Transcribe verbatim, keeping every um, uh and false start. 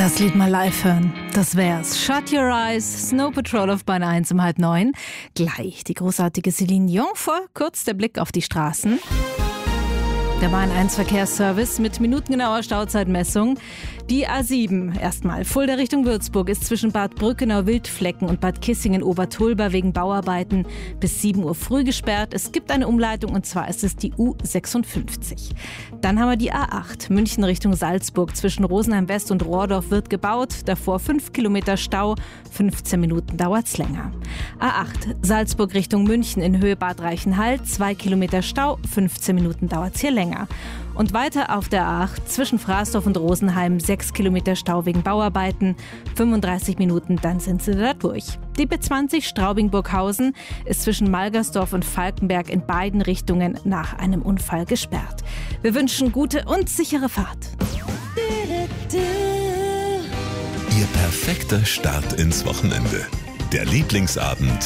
Das Lied mal live hören, das wär's. Shut Your Eyes, Snow Patrol auf Bahn eins um halb neun. Gleich die großartige Céline Dion vor, kurz der Blick auf die Straßen. Der Bahn eins Verkehrsservice mit minutengenauer Stauzeitmessung. Die A sieben erstmal. Fulda Richtung Würzburg ist zwischen Bad Brückenau-Wildflecken und Bad Kissingen-Obertulba wegen Bauarbeiten bis sieben Uhr früh gesperrt. Es gibt eine Umleitung und zwar ist es die U sechsundfünfzig. Dann haben wir die A acht. München Richtung Salzburg zwischen Rosenheim West und Rohrdorf wird gebaut. Davor fünf Kilometer Stau. fünfzehn Minuten dauert's länger. A acht. Salzburg Richtung München in Höhe Bad Reichenhall. zwei Kilometer Stau. fünfzehn Minuten dauert's hier länger. Und weiter auf der A acht zwischen Fraßdorf und Rosenheim sechs Kilometer Stau wegen Bauarbeiten, fünfunddreißig Minuten, dann sind sie da durch. Die B zwanzig Straubing-Burghausen ist zwischen Malgersdorf und Falkenberg in beiden Richtungen nach einem Unfall gesperrt. Wir wünschen gute und sichere Fahrt. Ihr perfekter Start ins Wochenende. Der Lieblingsabend